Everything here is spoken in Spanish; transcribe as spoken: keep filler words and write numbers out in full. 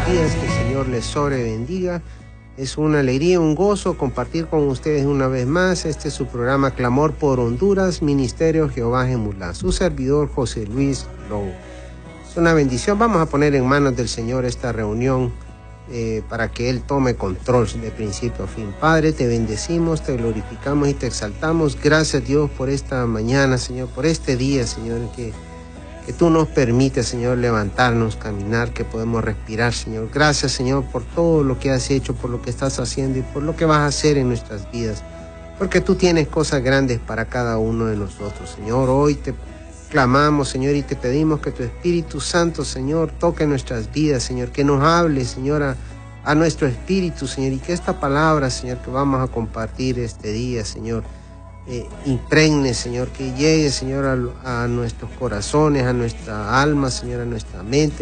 buenos días, que el Señor les sobre bendiga. Es una alegría, un gozo compartir con ustedes una vez más. Este es su programa Clamor por Honduras, Ministerio Jehová Gemulá. Su servidor José Luis Lobo. Es una bendición. Vamos a poner en manos del Señor esta reunión eh, para que Él tome control de principio a fin. Padre, te bendecimos, te glorificamos y te exaltamos. Gracias, Dios, por esta mañana, Señor, por este día, Señor, que que tú nos permites, Señor, levantarnos, caminar, que podemos respirar, Señor. Gracias, Señor, por todo lo que has hecho, por lo que estás haciendo y por lo que vas a hacer en nuestras vidas. Porque tú tienes cosas grandes para cada uno de nosotros, Señor. Hoy te clamamos, Señor, y te pedimos que tu Espíritu Santo, Señor, toque nuestras vidas, Señor. Que nos hable, Señor, a, a nuestro espíritu, Señor. Y que esta palabra, Señor, que vamos a compartir este día, Señor, Eh, impregne, Señor, que llegue, Señor, a, a nuestros corazones, a nuestra alma, Señor, a nuestra mente.